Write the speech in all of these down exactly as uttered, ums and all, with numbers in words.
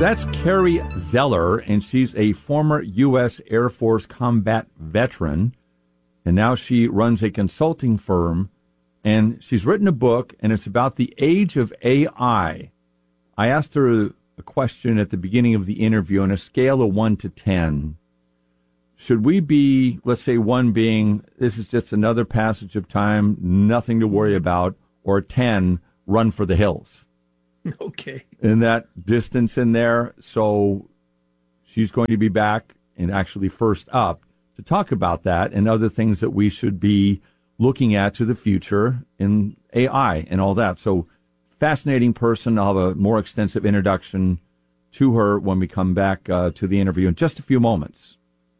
That's Carrie Zeller, and she's a former U S Air Force combat veteran, and now she runs a consulting firm, and she's written a book, and it's about the age of A I. I asked her a question at the beginning of the interview on a scale of one to ten. Should we be, let's say one being, this is just another passage of time, nothing to worry about, or ten, run for the hills? Okay. In that distance in there. So she's going to be back and actually first up to talk about that and other things that we should be looking at to the future in A I and all that. So fascinating person. I'll have a more extensive introduction to her when we come back uh, to the interview in just a few moments.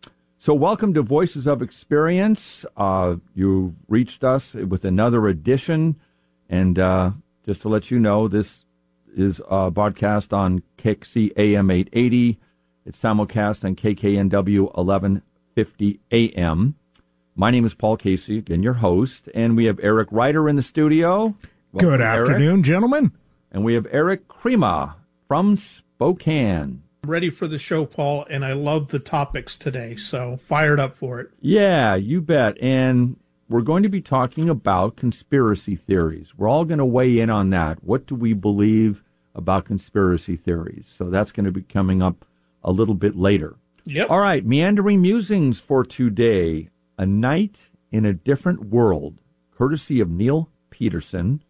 So welcome to Voices of Experience. Uh, you reached us with another edition. And uh, just to let you know, this is a broadcast on K C A M eight eighty. It's simulcast on K K N W eleven fifty A M. My name is Paul Casey, again, your host, and we have Eric Ryder in the studio. Welcome, Good afternoon, Eric. Gentlemen. And we have Eric Crema from Spokane. Ready for the show, Paul, and I love the topics today, so fired up for it. Yeah, you bet. And we're going to be talking about conspiracy theories. We're all going to weigh in on that. What do we believe about conspiracy theories? So that's going to be coming up a little bit later. Yep. All right, meandering musings for today. A Night in a Different World, courtesy of Neil Peterson.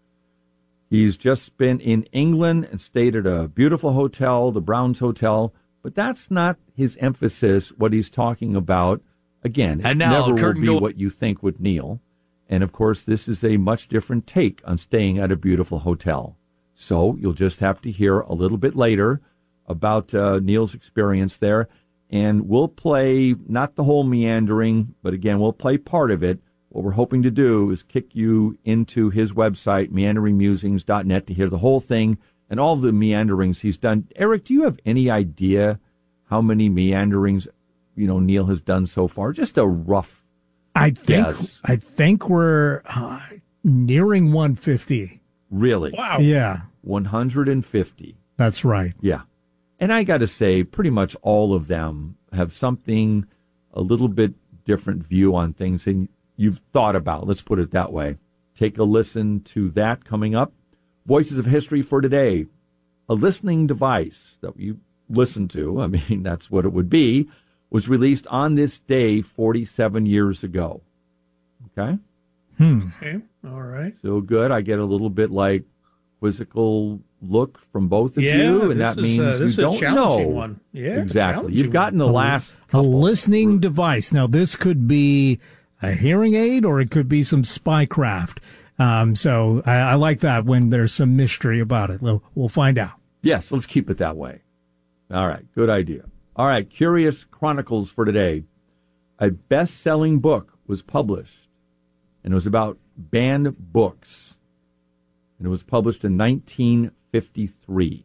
He's just been in England and stayed at a beautiful hotel, the Browns Hotel, but that's not his emphasis, what he's talking about. Again, it and now, never will be go- what you think with Neil. And, of course, this is a much different take on staying at a beautiful hotel. So you'll just have to hear a little bit later about uh, Neil's experience there. And we'll play, not the whole meandering, but, again, we'll play part of it. What we're hoping to do is kick you into his website, meandering musings dot net, to hear the whole thing and all the meanderings he's done. Eric, do you have any idea how many meanderings you know Neil has done so far? Just a rough I think guess. I think we're uh, nearing one fifty. Really? Wow. Yeah, one hundred fifty. that's right. Yeah. And I got to say, pretty much all of them have something, a little bit different view on things than you've thought about. Let's put it that way. Take a listen to that coming up. Voices of History for today. A listening device that you listen to, I mean, that's what it would be, was released on this day forty-seven years ago. Okay? Hmm. Okay. All right. So good. I get a little bit like quizzical look from both of Yeah, you, and this that is, means uh, you this is a don't challenging know. one. Yeah, exactly. challenging You've gotten the A- last A couple. listening device. Now, this could be a hearing aid or it could be some spycraft. Um, so I, I like that when there's some mystery about it. We'll, we'll find out. Yes, let's keep it that way. All right, good idea. All right, Curious Chronicles for today. A best-selling book was published, and it was about banned books. And it was published in nineteen fifty-three.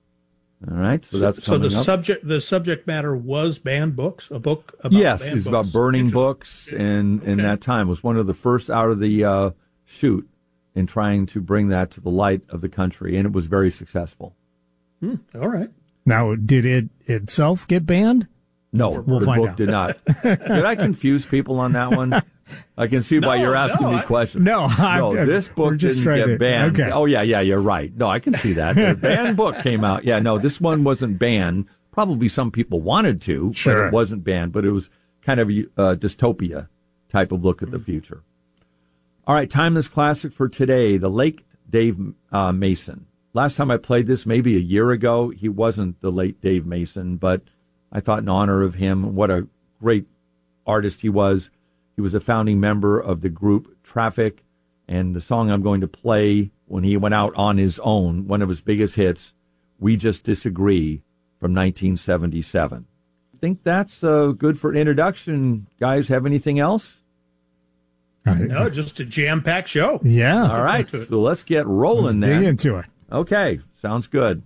All right, so that's so coming the up. subject the subject matter was banned books, a book about Yes, banned it's books. about burning Interesting. books, and in Okay. that time was one of the first out of the uh, chute in trying to bring that to the light of the country, and it was very successful. Hmm, all right. Now, did it itself get banned? No, We'll the find book out. did not. Did I confuse people on that one? I can see why No, you're asking no, me I- questions. No, I'm- no, this we're book just didn't trying get to- banned. okay. Oh, yeah, yeah, you're right. No, I can see that. The banned book came out. Yeah, no, this one wasn't banned. Probably some people wanted to, Sure. but it wasn't banned. But it was kind of a uh, dystopia type of look at the future. All right, timeless classic for today, the late Dave uh, Mason. Last time I played this, maybe a year ago, he wasn't the late Dave Mason, but I thought in honor of him, what a great artist he was. He was a founding member of the group Traffic, and the song I'm going to play when he went out on his own, one of his biggest hits, We Just Disagree, from nineteen seventy-seven. I think that's uh, good for an introduction. Guys, have anything else? All right. No, just a jam-packed show. Yeah. All right, so let's get rolling Let's then. dig into it. Okay, sounds good.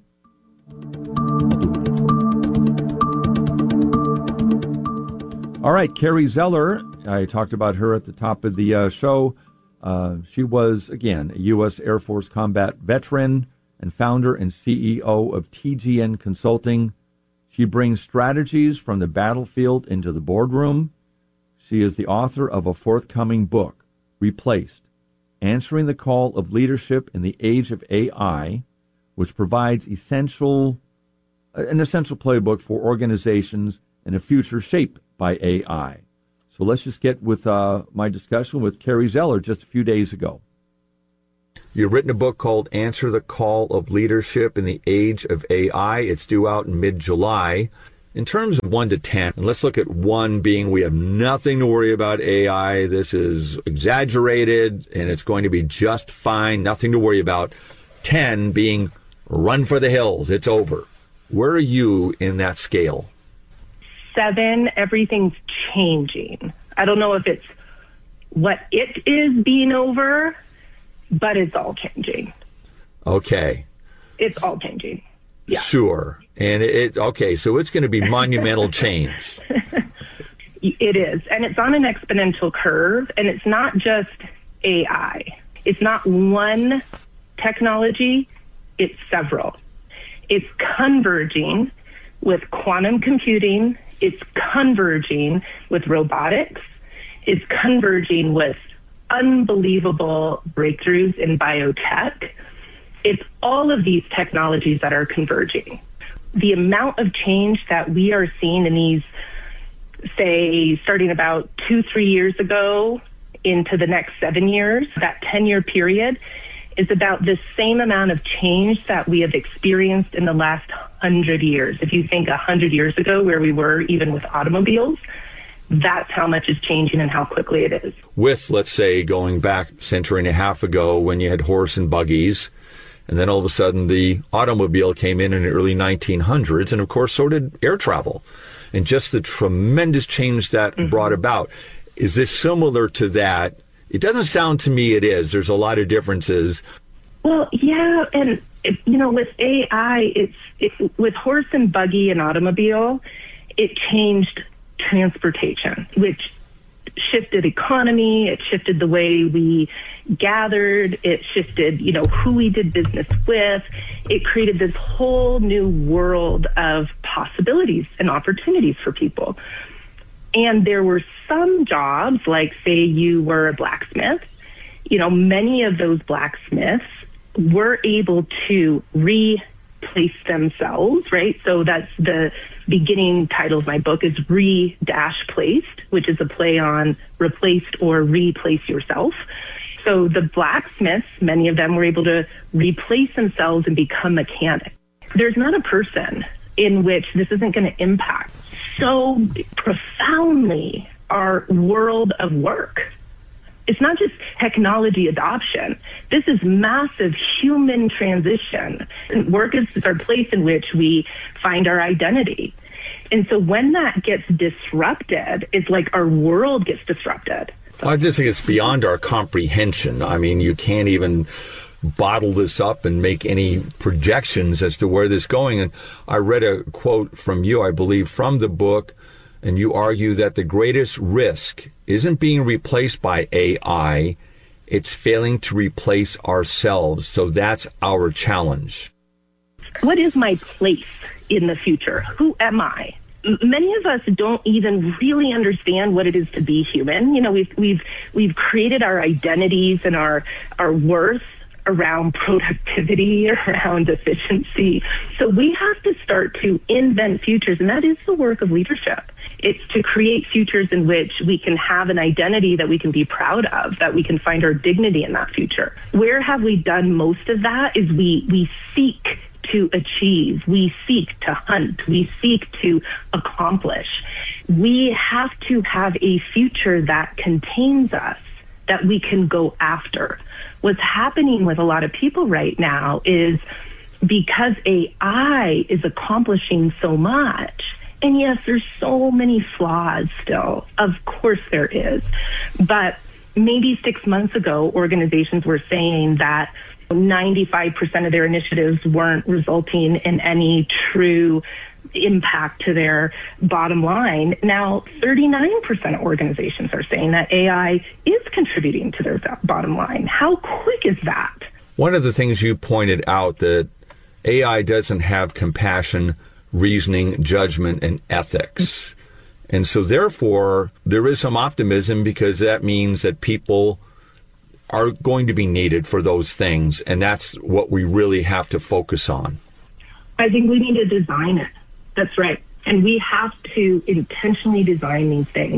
All right, Carrie Zeller, I talked about her at the top of the uh, show. Uh, she was, again, a U S Air Force combat veteran, and founder and C E O of T G N Consulting. She brings strategies from the battlefield into the boardroom. She is the author of a forthcoming book, Replaced, Answering the Call of Leadership in the Age of A I, which provides essential, an essential playbook for organizations in a future shaped by A I. So let's just get with uh, my discussion with Carrie Zeller just a few days ago. You've written a book called Answer the Call of Leadership in the Age of A I. It's due out in mid-July. In terms of one to ten, and let's look at one being we have nothing to worry about A I. This is exaggerated, and it's going to be just fine, nothing to worry about. ten being run for the hills, it's over. Where are you in that scale? Seven, everything's changing. I don't know if it's what it is being over, but it's all changing. Okay. It's all changing. Yeah. Sure. And it, okay, so it's going to be monumental change. It is. And it's on an exponential curve. And it's not just A I. It's not one technology. It's several. It's converging with quantum computing. It's converging with robotics. It's converging with unbelievable breakthroughs in biotech. It's all of these technologies that are converging. The amount of change that we are seeing in these, say, starting about two, three years ago into the next seven years, that ten-year period, is about the same amount of change that we have experienced in the last hundred years. If you think a hundred years ago where we were even with automobiles, that's how much is changing and how quickly it is. With, let's say, going back a century and a half ago when you had horse and buggies, and then all of a sudden the automobile came in in the early nineteen hundreds, and of course so did air travel. And just the tremendous change that mm-hmm. brought about. Is this similar to that? It doesn't sound to me it is. There's a lot of differences. Well, yeah, and it, you know, with A I, it's it, with horse and buggy and automobile, it changed transportation, which shifted economy. It shifted the way we gathered. It shifted, you know, who we did business with. It created this whole new world of possibilities and opportunities for people. And there were some jobs, like say you were a blacksmith, you know, many of those blacksmiths were able to replace themselves, right? So that's the beginning title of my book is Re-Placed, which is a play on replaced or replace yourself. So the blacksmiths, many of them were able to replace themselves and become mechanics. There's not a person in which this isn't going to impact so profoundly our world of work. It's not just technology adoption. This is massive human transition. And work is our place in which we find our identity. And so when that gets disrupted, it's like our world gets disrupted. Well, I just think it's beyond our comprehension. I mean, you can't even bottle this up and make any projections as to where this is going. And I read a quote from you, I believe, from the book, and you argue that the greatest risk isn't being replaced by A I, it's failing to replace ourselves. So that's our challenge. What is my place in the future? Who am I? Many of us don't even really understand what it is to be human. You know, we've we've we've created our identities and our our worth around productivity, around efficiency. So we have to start to invent futures, and that is the work of leadership. It's to create futures in which we can have an identity that we can be proud of, that we can find our dignity in that future. Where have we done most of that is we we seek to achieve, we seek to hunt, we seek to accomplish. We have to have a future that contains us, that we can go after. What's happening with a lot of people right now is because A I is accomplishing so much, and yes, there's so many flaws still. Of course there is. But maybe six months ago, organizations were saying that ninety-five percent of their initiatives weren't resulting in any true impact to their bottom line. Now, thirty-nine percent of organizations are saying that A I is contributing to their bottom line. How quick is that? One of the things you pointed out that A I doesn't have compassion, reasoning, judgment, and ethics. And so therefore, there is some optimism because that means that people are going to be needed for those things. And that's what we really have to focus on. I think we need to design it. That's right. And we have to intentionally design these things.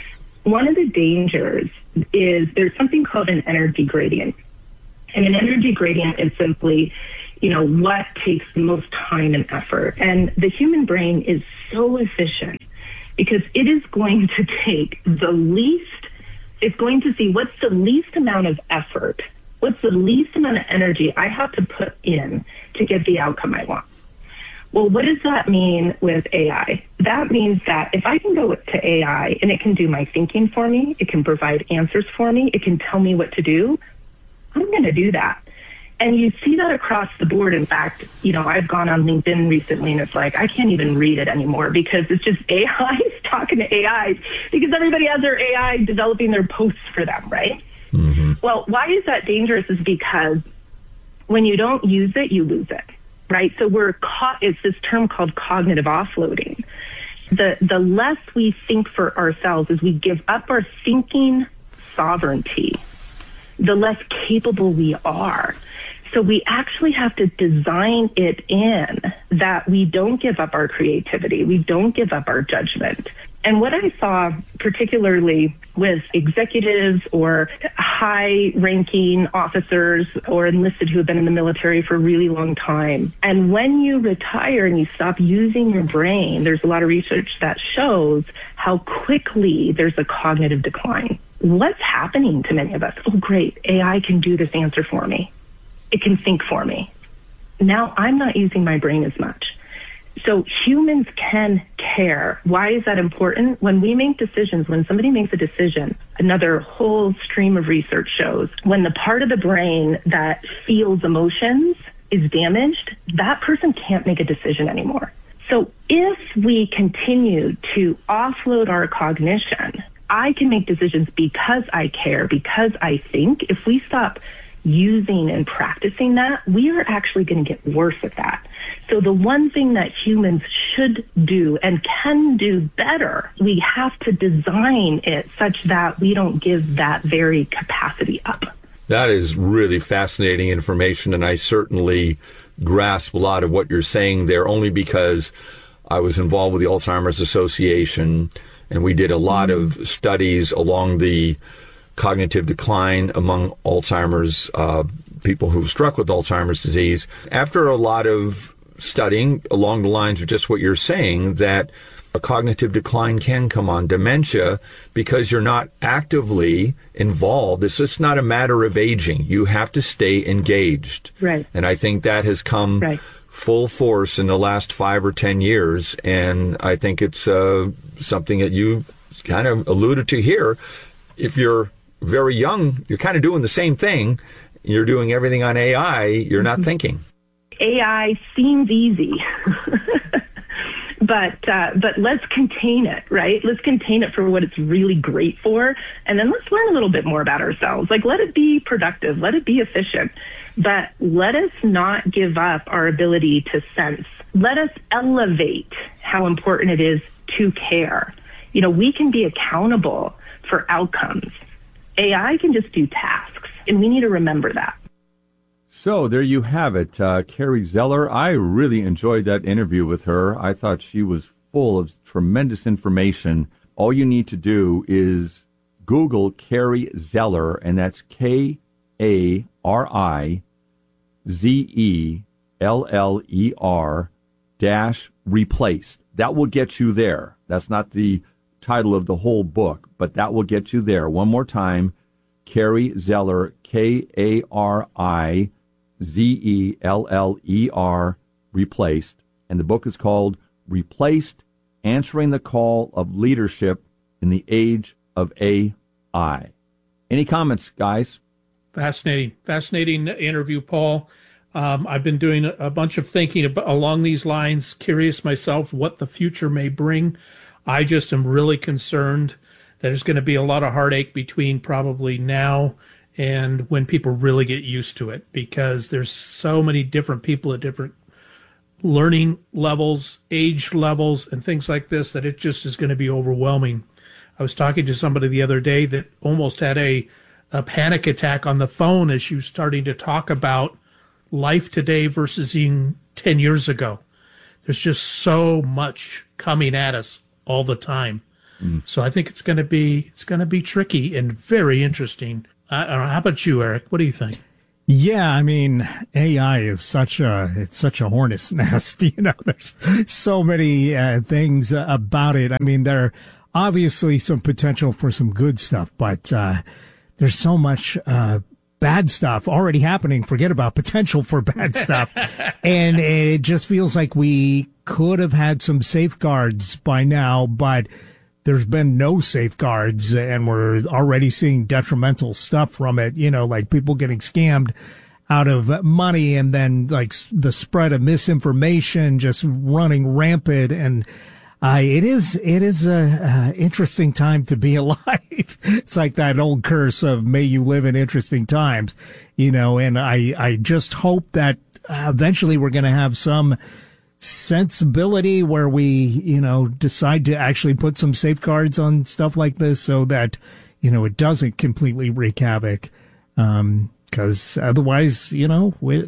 One of the dangers is there's something called an energy gradient. And an energy gradient is simply, you know, what takes the most time and effort. And the human brain is so efficient because it is going to take the least, it's going to see what's the least amount of effort, what's the least amount of energy I have to put in to get the outcome I want. Well, what does that mean with A I? That means that if I can go to A I and it can do my thinking for me, it can provide answers for me, it can tell me what to do, I'm going to do that. And you see that across the board. In fact, you know, I've gone on LinkedIn recently and it's like, I can't even read it anymore because it's just A Is talking to A Is because everybody has their A I developing their posts for them, right? Mm-hmm. Well, why is that dangerous is because when you don't use it, you lose it, right? So we're caught, it's this term called cognitive offloading. The, the less we think for ourselves as we give up our thinking sovereignty, the less capable we are. So we actually have to design it in that we don't give up our creativity. We don't give up our judgment. And what I saw particularly with executives or high-ranking officers or enlisted who have been in the military for a really long time, and when you retire and you stop using your brain, there's a lot of research that shows how quickly there's a cognitive decline. What's happening to many of us? Oh, great, A I can do this answer for me. It can think for me. Now I'm not using my brain as much. So humans can care. Why is that important? When we make decisions, when somebody makes a decision, another whole stream of research shows when the part of the brain that feels emotions is damaged, that person can't make a decision anymore. So if we continue to offload our cognition, I can make decisions because I care, because I think. If we stop using and practicing that, we are actually going to get worse at that. So the one thing that humans should do and can do better, we have to design it such that we don't give that very capacity up. That is really fascinating information, and I certainly grasp a lot of what you're saying there only because I was involved with the Alzheimer's Association, and we did a lot of studies along the cognitive decline among Alzheimer's uh, people who struck with Alzheimer's disease. After a lot of studying along the lines of just what you're saying, that a cognitive decline can come on, dementia, because you're not actively involved. It's just not a matter of aging. You have to stay engaged. Right. And I think that has come right. full force in the last five or ten years. And I think it's uh, something that you kind of alluded to here. If you're very young, you're kind of doing the same thing. You're doing everything on A I. You're not thinking. A I seems easy, but uh, but let's contain it, right? Let's contain it for what it's really great for, and then let's learn a little bit more about ourselves. Like, let it be productive, let it be efficient, but let us not give up our ability to sense. Let us elevate how important it is to care. You know, we can be accountable for outcomes. A I can just do tasks, and we need to remember that. So there you have it, uh, Carrie Zeller. I really enjoyed that interview with her. I thought she was full of tremendous information. All you need to do is Google Carrie Zeller, and that's K A R I Z E L L E R dash replaced. That will get you there. That's not the title of the whole book, but that will get you there. One more time, Carrie Zeller, K A R I Z E L L E R, Replaced. And the book is called Replaced, Answering the Call of Leadership in the Age of A I. Any comments, guys? Fascinating. Fascinating interview, Paul. Um, I've been doing a bunch of thinking about, along these lines, curious myself what the future may bring. I just am really concerned that there's going to be a lot of heartache between probably now and when people really get used to it, because there's so many different people at different learning levels, age levels, and things like this, that it just is going to be overwhelming. I was talking to somebody the other day that almost had a, a panic attack on the phone as she was starting to talk about life today versus in ten years ago. There's just so much coming at us all the time. Mm. So I think it's going to be it's going to be tricky and very interesting. I don't know. How about you, Eric? What do you think? Yeah, I mean, A I is such a it's such a hornet's nest. You know, there's so many uh, things about it. I mean, there are obviously some potential for some good stuff, but uh, there's so much uh, bad stuff already happening. Forget about potential for bad stuff, and it just feels like we could have had some safeguards by now, but there's been no safeguards, and we're already seeing detrimental stuff from it, you know, like people getting scammed out of money, and then like the spread of misinformation just running rampant. And uh, it is it is a, a interesting time to be alive. It's like that old curse of may you live in interesting times, you know, and I, I just hope that eventually we're going to have some sensibility where we, you know, decide to actually put some safeguards on stuff like this so that, you know, it doesn't completely wreak havoc. Um, cause otherwise, you know, we,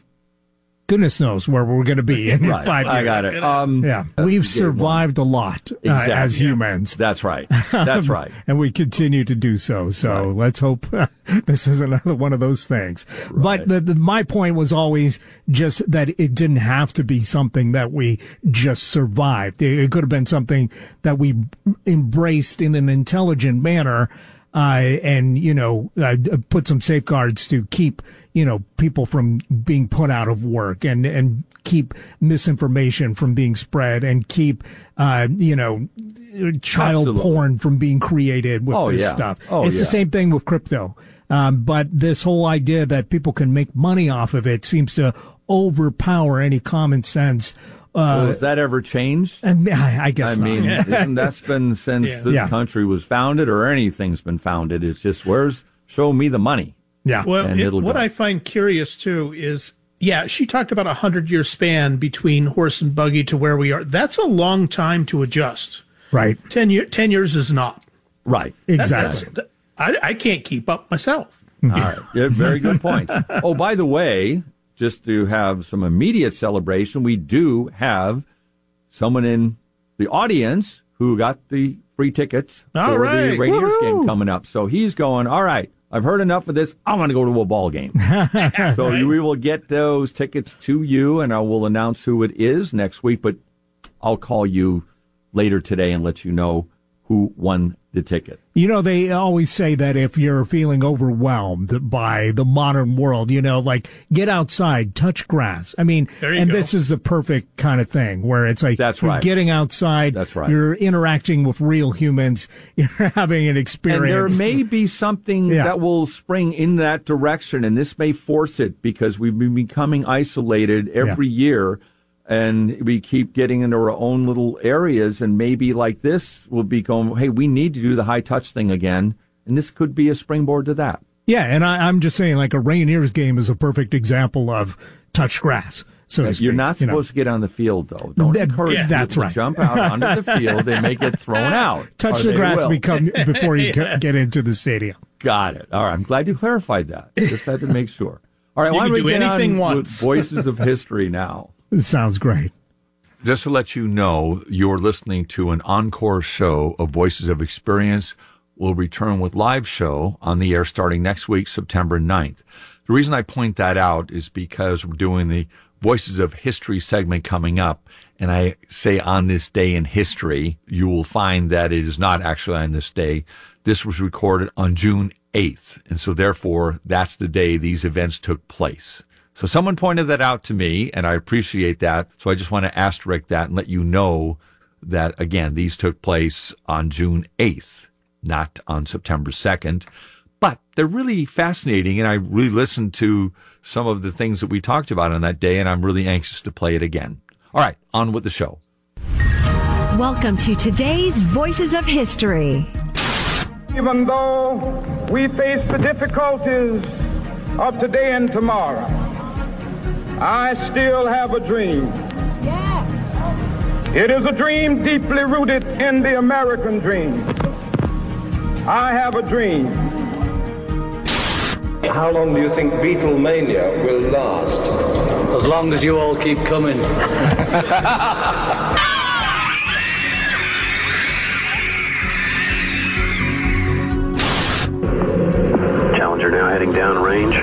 goodness knows where we're going to be in right. five years. I got it. Um, yeah. We've survived a lot uh, exactly. as humans. That's right. That's right. And we continue to do so. So right. let's hope uh, this is another one of those things. Right. But the, the, my point was always just that it didn't have to be something that we just survived. It, it could have been something that we embraced in an intelligent manner. Uh, and, you know, uh, put some safeguards to keep, you know, people from being put out of work, and, and keep misinformation from being spread, and keep, uh, you know, child Absolutely. porn from being created with oh, this yeah. stuff. Oh, it's yeah. the same thing with crypto. Um, but this whole idea that people can make money off of it seems to overpower any common sense. Uh, well, has that ever changed? And I, I guess I mean, not. isn't that's been since Yeah. this Yeah. country was founded, or anything's been founded. It's just, where's, show me the money. Yeah. Well, And it, it'll what go. I find curious too is, yeah, she talked about a hundred year span between horse and buggy to where we are. That's a long time to adjust. Right. Ten year, ten years is not. Right. That's- Exactly. that's- I, I can't keep up myself. All right. Yeah, very good point. Oh, by the way, just to have some immediate celebration, we do have someone in the audience who got the free tickets All for right. the Rainiers Woo-hoo. game coming up. So he's going, all right, I've heard enough of this. I want to go to a ball game. So Right. we will get those tickets to you, and I will announce who it is next week. But I'll call you later today and let you know who won the ticket. You know, they always say that if you're feeling overwhelmed by the modern world, you know, like get outside, touch grass. I mean, There you and go. this is the perfect kind of thing where it's like That's you're right. getting outside. That's right. You're interacting with real humans. You're having an And there experience. may be something Yeah. that will spring in that direction, and this may force it because we've been becoming isolated every year, and we keep getting into our own little areas, and maybe like this will be going, hey, we need to do the high touch thing again, and this could be a springboard to that. Yeah, and I, I'm just saying, like a Rainiers game is a perfect example of touch grass. So to speak, You're not you know. supposed to get on the field, though. Don't That- encourage yeah, people that's to right. jump out onto the field. They may get thrown out. Touch or the they grass will. become, before you get- get into the stadium. Got it. All right. I'm glad you clarified that. Just had to make sure. All right. You why can don't we do get anything on once. with Voices of History now? It sounds great. Just to let you know, you're listening to an encore show of Voices of Experience. We'll return with live show on the air starting next week, September ninth. The reason I point that out is because we're doing the Voices of History segment coming up, and I say on this day in history, you will find that it is not actually on this day. This was recorded on June eighth, and so therefore that's the day these events took place. So someone pointed that out to me, and I appreciate that. So I just want to asterisk that and let you know that, again, these took place on June eighth, not on September second. But they're really fascinating, and I really listened to some of the things that we talked about on that day, and I'm really anxious to play it again. All right, on with the show. Welcome to today's Voices of History. Even though we face the difficulties of today and tomorrow, I still have a dream. Yeah. It is a dream deeply rooted in the American dream. I have a dream. How long do you think Beatlemania will last? As long as you all keep coming. Challenger now heading down range.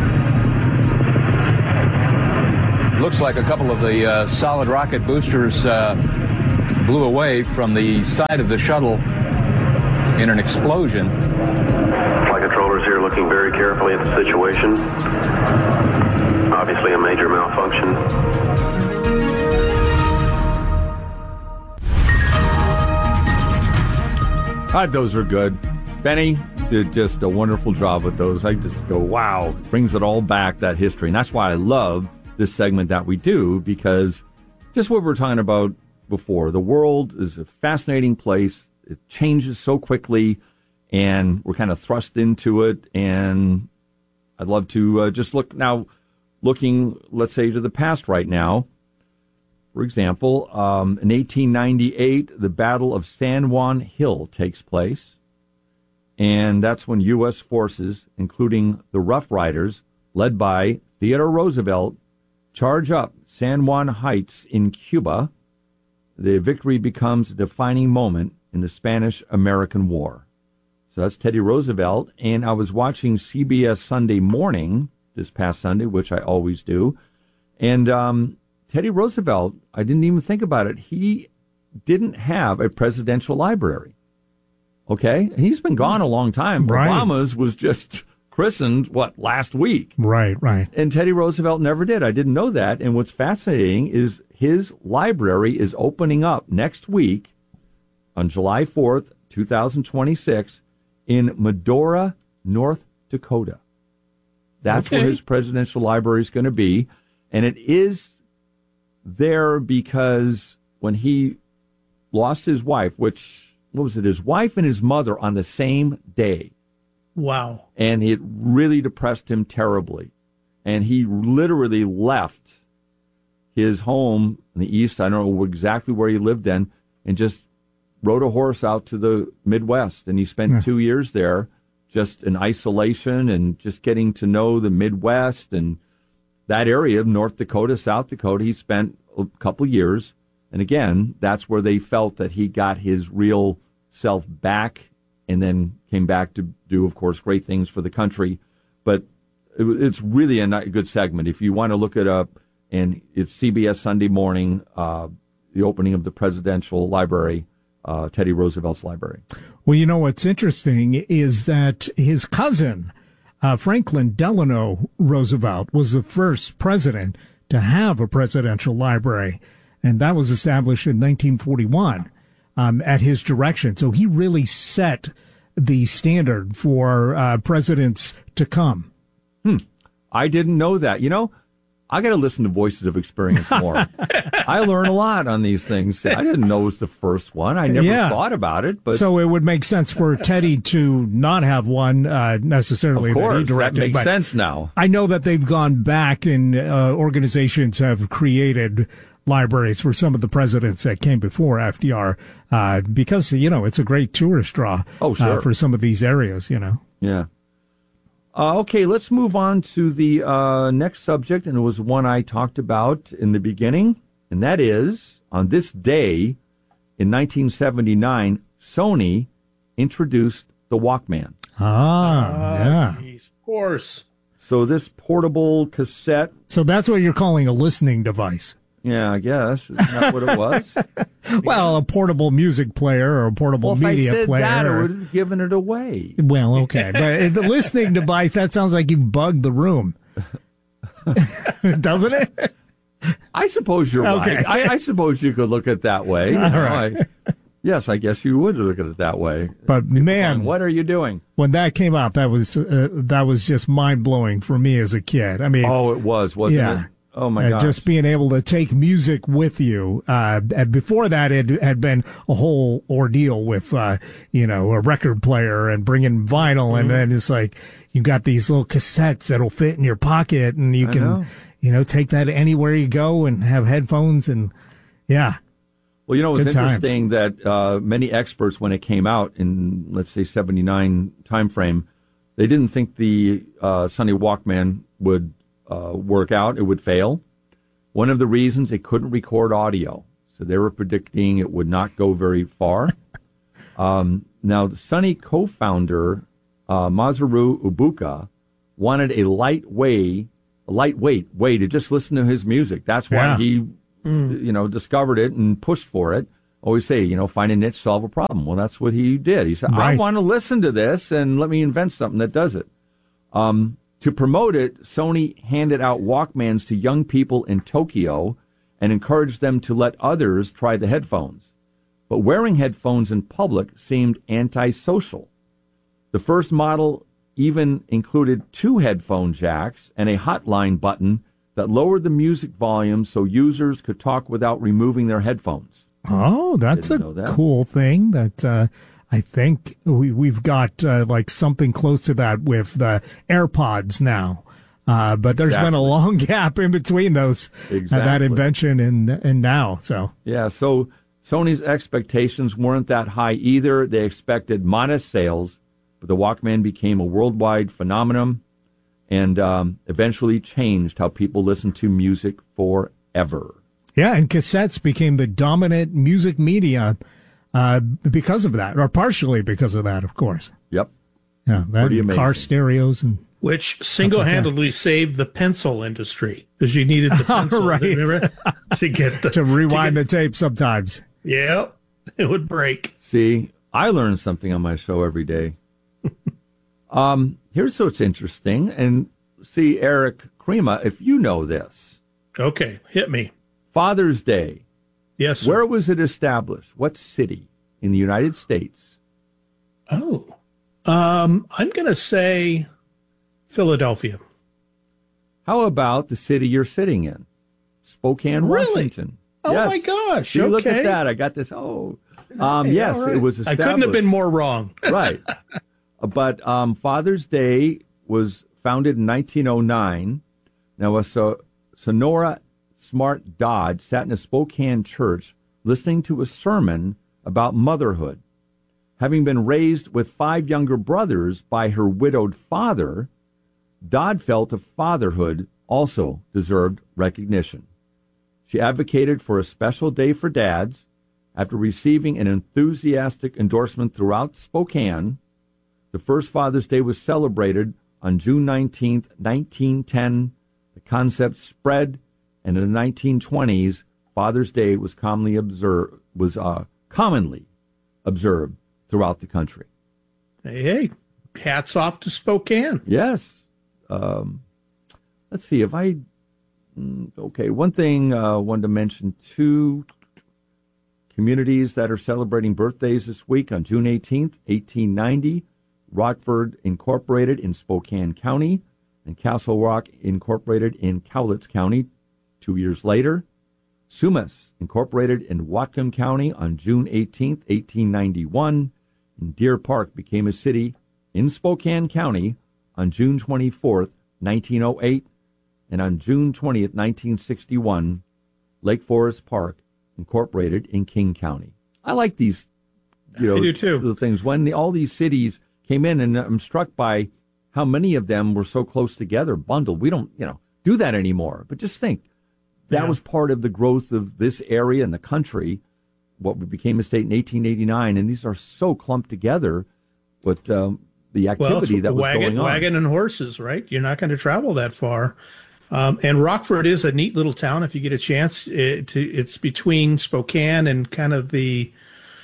Looks like a couple of the uh, solid rocket boosters uh, blew away from the side of the shuttle in an explosion. Flight controllers here looking very carefully at the situation. Obviously a major malfunction. Ah, those are good. Benny did just a wonderful job with those. I just go, wow, brings it all back, that history. And that's why I love this segment that we do, because just what we were talking about before, the world is a fascinating place. It changes so quickly, and we're kind of thrust into it. And I'd love to uh, just look now, looking, let's say, to the past right now. For example, um, in eighteen ninety-eight, the Battle of San Juan Hill takes place. And that's when U S forces, including the Rough Riders, led by Theodore Roosevelt, charge up San Juan Heights in Cuba. The victory becomes a defining moment in the Spanish-American War. So that's Teddy Roosevelt. And I was watching C B S Sunday Morning this past Sunday, which I always do. And um, Teddy Roosevelt, I didn't even think about it. He didn't have a presidential library. Okay? And he's been gone a long time. Right. Obama's was just christened, what, last week. Right, right. And Teddy Roosevelt never did. I didn't know that. And what's fascinating is his library is opening up next week on July fourth, twenty twenty-six in Medora, North Dakota. That's Okay. where his presidential library is going to be. And it is there because when he lost his wife, which, what was it, his wife and his mother on the same day. Wow. And it really depressed him terribly. And he literally left his home in the East, I don't know exactly where he lived then, and just rode a horse out to the Midwest. And he spent Yeah. two years there just in isolation and just getting to know the Midwest and that area of North Dakota, South Dakota. He spent a couple years. And again, that's where they felt that he got his real self back, and then came back to do, of course, great things for the country. But it, it's really a ni- good segment. If you want to look it up, and it's C B S Sunday Morning, uh, the opening of the presidential library, uh, Teddy Roosevelt's library. Well, you know, what's interesting is that his cousin, uh, Franklin Delano Roosevelt, was the first president to have a presidential library. And that was established in nineteen forty-one um, at his direction. So he really set the standard for uh, presidents to come. Hmm. I didn't know that. You know, I got to listen to Voices of Experience more. I learn a lot on these things. I didn't know it was the first one. I never Yeah. thought about it. But So it would make sense for Teddy to not have one uh, necessarily of that he course, that directed. makes but sense now. I know that they've gone back and uh, organizations have created libraries for some of the presidents that came before F D R uh, because, you know, it's a great tourist draw Oh, sure. uh, for some of these areas, you know. Yeah. Uh, okay, let's move on to the uh, next subject, and it was one I talked about in the beginning, and that is, on this day in nineteen seventy-nine, Sony introduced the Walkman. Ah, yeah. Geez, of course. So this portable cassette, So that's what you're calling a listening device. yeah, I guess, isn't that what it was? Well, a portable music player or a portable Well, if I media said player. that, I or- would have given it away. Well, okay. But the listening device, that sounds like you bugged the room. Doesn't it? I suppose you're Okay. right. I, I suppose you could look at it that way. You All know, right. I- yes, I guess you would look at it that way. But man, And what are you doing? when that came out, that was uh, that was just mind blowing for me as a kid. I mean, Oh, it was, wasn't yeah. it? Oh, my uh, gosh. Just being able to take music with you. Uh, and before that, it had been a whole ordeal with, uh, you know, a record player and bringing vinyl. Mm-hmm. And then it's like you got these little cassettes that'll fit in your pocket, and you I can, know. you know, take that anywhere you go and have headphones. And, yeah. Well, you know, it's Good interesting times. that uh, many experts, when it came out in, let's say, seventy-nine timeframe, they didn't think the uh, Sony Walkman would uh, work out. It would fail. One of the reasons, it couldn't record audio. So they were predicting it would not go very far. um, now, the Sony co-founder, uh, Masaru Ibuka, wanted a lightweight, a lightweight way to just listen to his music. That's why Yeah. he, mm. you know, discovered it and pushed for it. Always say, you know, find a niche, solve a problem. Well, that's what he did. He said, Right. I want to listen to this, and let me invent something that does it. Um, to promote it, Sony handed out Walkmans to young people in Tokyo and encouraged them to let others try the headphones. But wearing headphones in public seemed antisocial. The first model even included two headphone jacks and a hotline button that lowered the music volume so users could talk without removing their headphones. Oh, that's Didn't a know that. cool thing that uh, I think we, we've got uh, like something close to that with the AirPods now. Uh, but there's been a Exactly. long gap in between those, uh, that Exactly. invention and, and now. So, Yeah, so Sony's expectations weren't that high either. They expected modest sales, but the Walkman became a worldwide phenomenon and um, eventually changed how people listen to music forever. yeah, and cassettes became the dominant music media uh, because of that, or partially because of that, of course. Yep. Yeah, that Pretty and amazing. car stereos and Which single-handedly saved the pencil industry, because you needed the pencil, Right. remember, to get the to rewind to the tape sometimes. get, yeah, it would break. See, I learn something on my show every day. um, here's what's interesting, and see, Eric Krema, if you know this. Okay, hit me. Father's Day. Yes, sir. Where was it established? What city in the United States? Oh, um, I'm going to say Philadelphia. How about the city you're sitting in? Spokane, Really? Washington. Oh, Yes. my gosh. See, okay. look at that. I got this. Oh, um, Hey, yes, all right. it was I established. couldn't have been more wrong. Right. But um, Father's Day was founded in nineteen oh nine. Now, a so- Sonora Smart Dodd sat in a Spokane church listening to a sermon about motherhood. Having been raised with five younger brothers by her widowed father, Dodd felt if fatherhood also deserved recognition. She advocated for a special day for dads. After receiving an enthusiastic endorsement throughout Spokane, the first Father's Day was celebrated on June nineteenth, nineteen ten. The concept spread, and in the nineteen twenties, Father's Day was commonly observed was uh, commonly observed throughout the country. Hey, hey, hats off to Spokane. Yes. Um, let's see if I. mm, Okay, one thing I uh, wanted to mention too. Communities that are celebrating birthdays this week on June eighteenth, eighteen ninety, Rockford Incorporated in Spokane County, and Castle Rock Incorporated in Cowlitz County two years later. Sumas Incorporated in Whatcom County on June eighteenth, eighteen ninety-one, and Deer Park became a city in Spokane County on June twenty-fourth, nineteen oh eight, and on June twentieth, nineteen sixty-one, Lake Forest Park Incorporated in King County. I like these, you know, I do too. little things. When the, all these cities came in, and I'm struck by how many of them were so close together, bundled. We don't, you know, do that anymore. But just think, that Yeah. was part of the growth of this area and the country, what became a state in eighteen eighty-nine, and these are so clumped together. But um, the activity well, that was wagon, going on. wagon and horses, right? You're not going to travel that far. Um, and Rockford is a neat little town if you get a chance. It, to, it's between Spokane and kind of the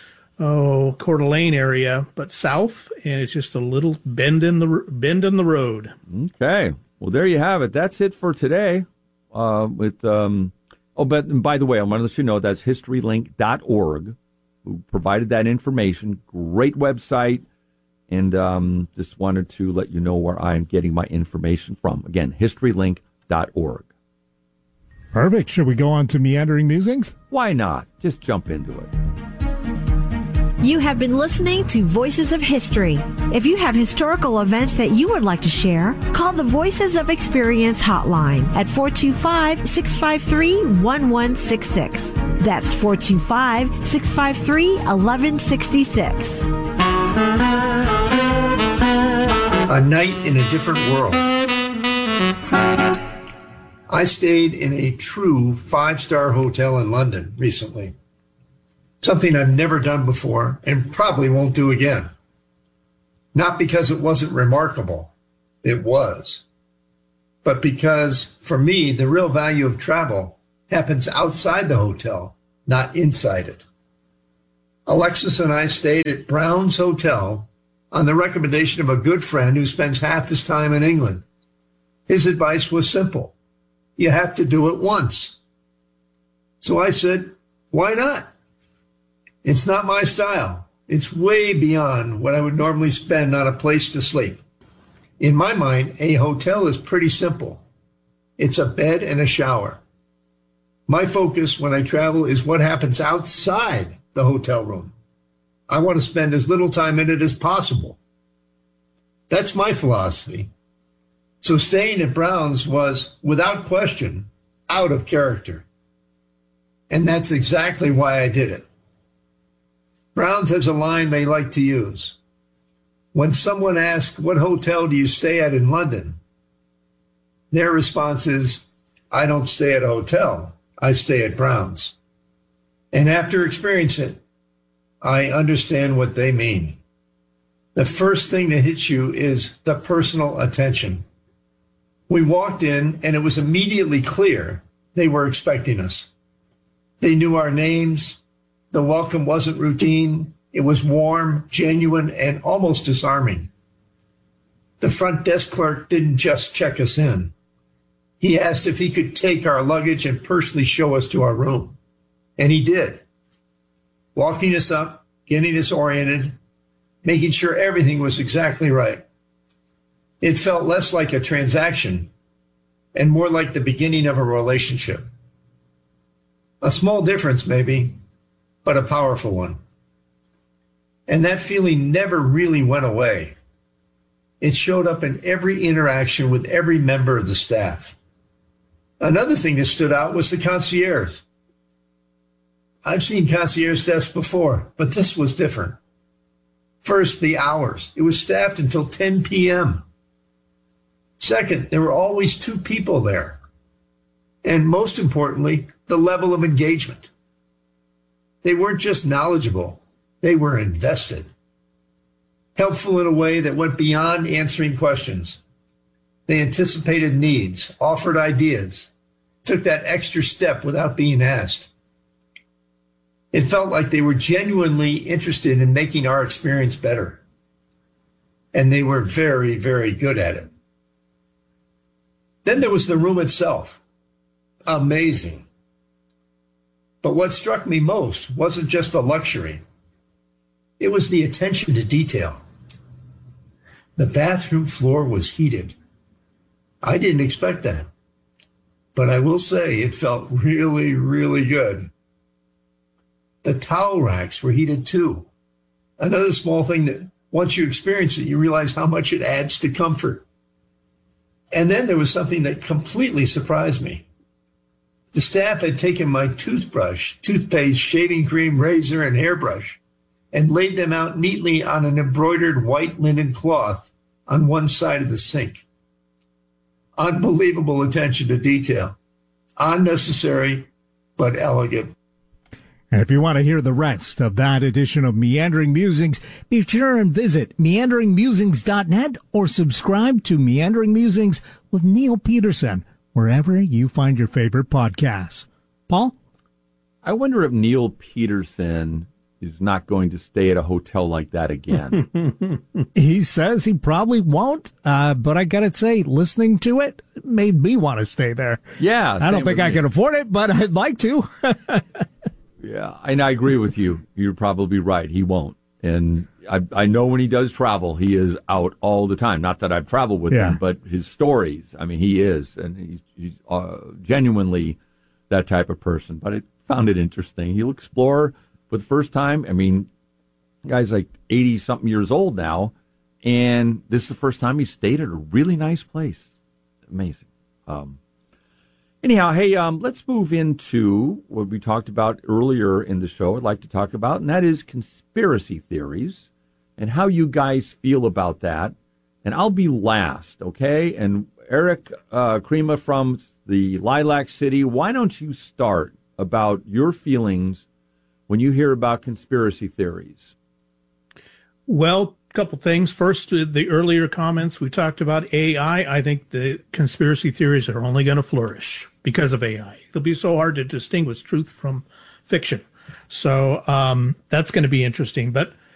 oh Coeur d'Alene area, but south, and it's just a little bend in the bend in the road. Okay. Well, there you have it. That's it for today. Uh, with um, oh, but and by the way, I want to let you know that's history link dot org, who provided that information. Great website. And um, just wanted to let you know where I'm getting my information from. Again, history link dot org. Perfect. Should we go on to Meandering Musings? Why not? Just jump into it. You have been listening to Voices of History. If you have historical events that you would like to share, call the Voices of Experience hotline at four two five, six five three, one one six six. That's four two five, six five three, one one six six. A night in a different world. I stayed in a true five-star hotel in London recently. Something I've never done before and probably won't do again. Not because it wasn't remarkable. It was. But because, for me, the real value of travel happens outside the hotel, not inside it. Alexis and I stayed at Brown's Hotel on the recommendation of a good friend who spends half his time in England. His advice was simple. You have to do it once. So I said, why not? It's not my style. It's way beyond what I would normally spend on a place to sleep. In my mind, a hotel is pretty simple. It's a bed and a shower. My focus when I travel is what happens outside the hotel room. I want to spend as little time in it as possible. That's my philosophy. So staying at Brown's was, without question, out of character. And that's exactly why I did it. Brown's has a line they like to use. When someone asks, what hotel do you stay at in London? Their response is, I don't stay at a hotel. I stay at Brown's. And after experiencing it, I understand what they mean. The first thing that hits you is the personal attention. We walked in, and it was immediately clear they were expecting us. They knew our names. The welcome wasn't routine. It was warm, genuine, and almost disarming. The front desk clerk didn't just check us in. He asked if he could take our luggage and personally show us to our room. And he did, walking us up, getting us oriented, making sure everything was exactly right. It felt less like a transaction and more like the beginning of a relationship. A small difference, maybe, but a powerful one. And that feeling never really went away. It showed up in every interaction with every member of the staff. Another thing that stood out was the concierge. I've seen concierge desks before, but this was different. First, the hours. It was staffed until ten p.m. Second, there were always two people there. And most importantly, the level of engagement. They weren't just knowledgeable, they were invested. Helpful in a way that went beyond answering questions. They anticipated needs, offered ideas, took that extra step without being asked. It felt like they were genuinely interested in making our experience better. And they were very, very good at it. Then there was the room itself. Amazing. But what struck me most wasn't just the luxury. It was the attention to detail. The bathroom floor was heated. I didn't expect that. But I will say it felt really, really good. The towel racks were heated too. Another small thing that once you experience it, you realize how much it adds to comfort. And then there was something that completely surprised me. The staff had taken my toothbrush, toothpaste, shaving cream, razor, and hairbrush and laid them out neatly on an embroidered white linen cloth on one side of the sink. Unbelievable attention to detail. Unnecessary, but elegant. And if you want to hear the rest of that edition of Meandering Musings, be sure and visit meandering musings dot net or subscribe to Meandering Musings with Neil Peterson, wherever you find your favorite podcasts. Paul? I wonder if Neil Peterson is not going to stay at a hotel like that again. He says he probably won't, uh, but I got to say, listening to it made me want to stay there. Yeah. I don't think I me. can afford it, but I'd like to. Yeah, and I agree with you. You're probably right. He won't. And I, I know when he does travel, he is out all the time. Not that I've traveled with yeah. him, but his stories. I mean, he is, and he's, he's uh, genuinely that type of person, but I found it interesting. He'll explore for the first time. I mean, guy's like eighty something years old now, and this is the first time he stayed at a really nice place. Amazing. Um, anyhow, hey, um, let's move into what we talked about earlier in the show. I'd like to talk about, and that is conspiracy theories and how you guys feel about that. And I'll be last, okay? And Eric uh, Crema from the Lilac City, why don't you start about your feelings when you hear about conspiracy theories? Well, a couple things. First, the earlier comments, we talked about A I. I think the conspiracy theories are only going to flourish because of A I. It'll be so hard to distinguish truth from fiction. So um, that's going to be interesting. But